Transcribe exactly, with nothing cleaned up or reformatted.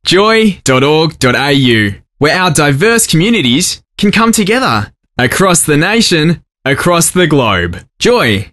joy dot org dot a u, where our diverse communities can come together across the nation, across the globe. Joy.